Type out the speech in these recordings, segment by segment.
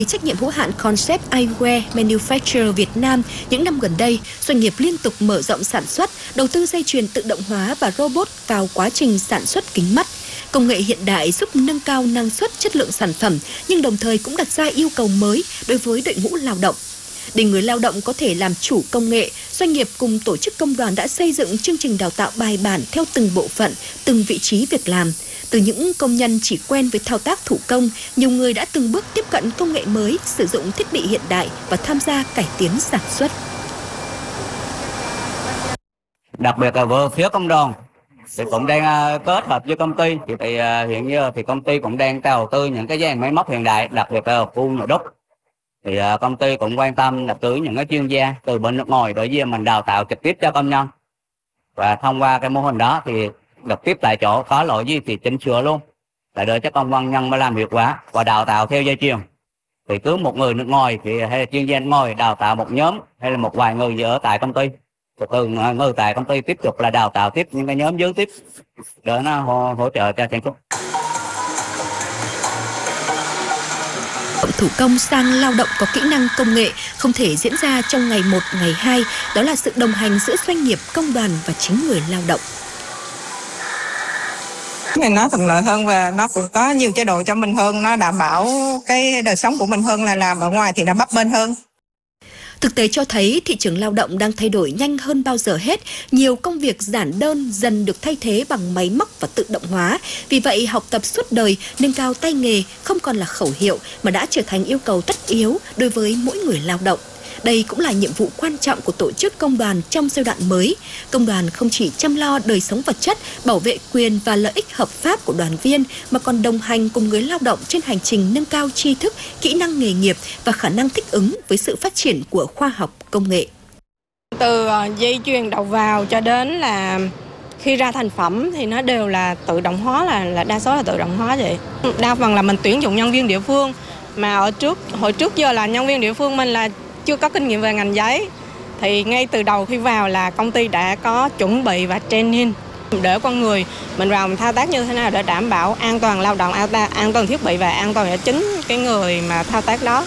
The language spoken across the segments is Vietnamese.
Trách nhiệm hữu hạn Concept Eyewear Manufacturer Việt Nam, những năm gần đây, doanh nghiệp liên tục mở rộng sản xuất, đầu tư dây chuyền tự động hóa và robot vào quá trình sản xuất kính mắt. Công nghệ hiện đại giúp nâng cao năng suất, chất lượng sản phẩm, nhưng đồng thời cũng đặt ra yêu cầu mới đối với đội ngũ lao động. Để người lao động có thể làm chủ công nghệ, doanh nghiệp cùng tổ chức công đoàn đã xây dựng chương trình đào tạo bài bản theo từng bộ phận, từng vị trí việc làm. Từ những công nhân chỉ quen với thao tác thủ công, nhiều người đã từng bước tiếp cận công nghệ mới, sử dụng thiết bị hiện đại và tham gia cải tiến sản xuất. Đặc biệt là với phía công đoàn thì cũng đang kết hợp với công ty, hiện như thì công ty cũng đang đầu tư những cái dàn máy móc hiện đại, đặc biệt là khu nhồi đúc. Thì công ty cũng quan tâm là tới những cái chuyên gia từ bên nước ngoài để vì mình đào tạo trực tiếp cho công nhân, và thông qua cái mô hình đó thì trực tiếp tại chỗ có lỗi gì thì chỉnh sửa luôn, để đợi cho công nhân mới làm hiệu quả và đào tạo theo dây chuyền. Thì cứ một người nước ngoài thì hay là chuyên gia nước ngoài đào tạo một nhóm hay là một vài người ở tại công ty, từ người tại công ty tiếp tục là đào tạo tiếp những cái nhóm dưới tiếp để nó hỗ trợ cho sản xuất. Thủ công sang lao động có kỹ năng công nghệ không thể diễn ra trong ngày 1, ngày 2, đó là sự đồng hành giữa doanh nghiệp, công đoàn và chính người lao động. Này nó thuận lợi hơn và nó cũng có nhiều chế độ cho mình hơn, nó đảm bảo cái đời sống của mình hơn là làm ở ngoài thì nó bấp bênh hơn. Thực tế cho thấy thị trường lao động đang thay đổi nhanh hơn bao giờ hết. Nhiều công việc giản đơn dần được thay thế bằng máy móc và tự động hóa. Vì vậy, học tập suốt đời, nâng cao tay nghề không còn là khẩu hiệu mà đã trở thành yêu cầu tất yếu đối với mỗi người lao động. Đây cũng là nhiệm vụ quan trọng của tổ chức công đoàn trong giai đoạn mới. Công đoàn không chỉ chăm lo đời sống vật chất, bảo vệ quyền và lợi ích hợp pháp của đoàn viên, mà còn đồng hành cùng người lao động trên hành trình nâng cao tri thức, kỹ năng nghề nghiệp và khả năng thích ứng với sự phát triển của khoa học công nghệ. Từ dây chuyền đầu vào cho đến là khi ra thành phẩm thì nó đều là tự động hóa, là đa số là tự động hóa vậy. Đa phần là mình tuyển dụng nhân viên địa phương, mà hồi trước giờ là nhân viên địa phương mình là chưa có kinh nghiệm về ngành giấy, thì ngay từ đầu khi vào là công ty đã có chuẩn bị và training để con người mình vào mình thao tác như thế nào để đảm bảo an toàn lao động, an toàn thiết bị và an toàn cho chính cái người mà thao tác đó.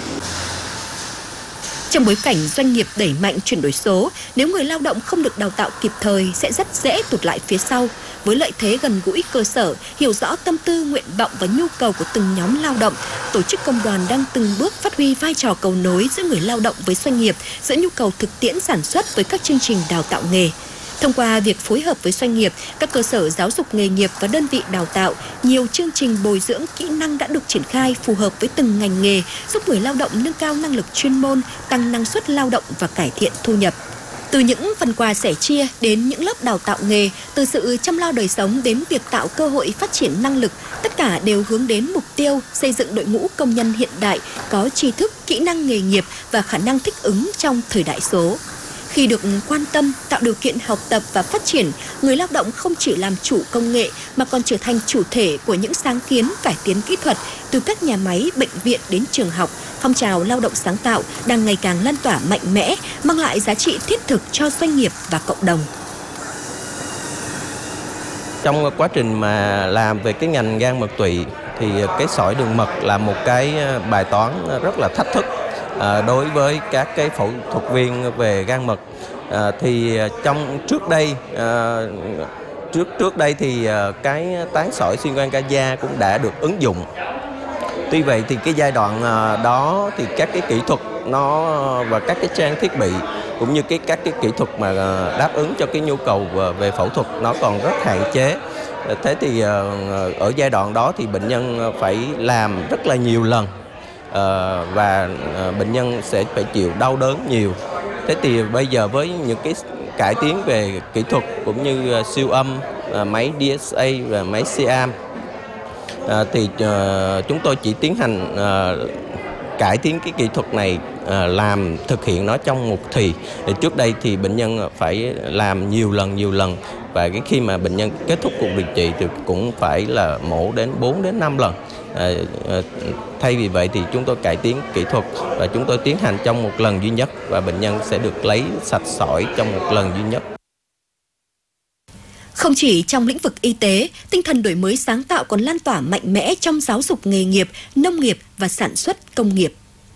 Trong bối cảnh doanh nghiệp đẩy mạnh chuyển đổi số, nếu người lao động không được đào tạo kịp thời sẽ rất dễ tụt lại phía sau. Với lợi thế gần gũi cơ sở, hiểu rõ tâm tư, nguyện vọng và nhu cầu của từng nhóm lao động, tổ chức công đoàn đang từng bước phát huy vai trò cầu nối giữa người lao động với doanh nghiệp, giữa nhu cầu thực tiễn sản xuất với các chương trình đào tạo nghề. Thông qua việc phối hợp với doanh nghiệp, các cơ sở giáo dục nghề nghiệp và đơn vị đào tạo, nhiều chương trình bồi dưỡng kỹ năng đã được triển khai phù hợp với từng ngành nghề, giúp người lao động nâng cao năng lực chuyên môn, tăng năng suất lao động và cải thiện thu nhập. Từ những phần quà sẻ chia đến những lớp đào tạo nghề, từ sự chăm lo đời sống đến việc tạo cơ hội phát triển năng lực, tất cả đều hướng đến mục tiêu xây dựng đội ngũ công nhân hiện đại, có tri thức, kỹ năng nghề nghiệp và khả năng thích ứng trong thời đại số. Khi được quan tâm, tạo điều kiện học tập và phát triển, người lao động không chỉ làm chủ công nghệ mà còn trở thành chủ thể của những sáng kiến cải tiến kỹ thuật từ các nhà máy, bệnh viện đến trường học. Phong trào lao động sáng tạo đang ngày càng lan tỏa mạnh mẽ, mang lại giá trị thiết thực cho doanh nghiệp và cộng đồng. Trong quá trình mà làm về cái ngành gan mật tụy thì cái sỏi đường mật là một cái bài toán rất là thách thức đối với các cái phẫu thuật viên về gan mật. Thì trước đây thì cái tán sỏi xuyên qua gan da cũng đã được ứng dụng. Tuy vậy thì cái giai đoạn đó thì các cái kỹ thuật và các cái trang thiết bị cũng như các cái kỹ thuật mà đáp ứng cho cái nhu cầu về phẫu thuật nó còn rất hạn chế. Thế thì ở giai đoạn đó thì bệnh nhân phải làm rất là nhiều lần và bệnh nhân sẽ phải chịu đau đớn nhiều. Thế thì bây giờ với những cái cải tiến về kỹ thuật cũng như siêu âm, máy DSA và máy siam, thì chúng tôi chỉ tiến hành cải tiến cái kỹ thuật này, làm thực hiện nó trong một thì. Trước đây thì bệnh nhân phải làm nhiều lần và khi mà bệnh nhân kết thúc cuộc điều trị thì cũng phải là mổ đến 4 đến 5 lần. Thay vì vậy thì chúng tôi cải tiến kỹ thuật và chúng tôi tiến hành trong một lần duy nhất và bệnh nhân sẽ được lấy sạch sỏi trong một lần duy nhất. Không chỉ trong lĩnh vực y tế, tinh thần đổi mới sáng tạo còn lan tỏa mạnh mẽ trong giáo dục nghề nghiệp, nông nghiệp và sản xuất công nghiệp.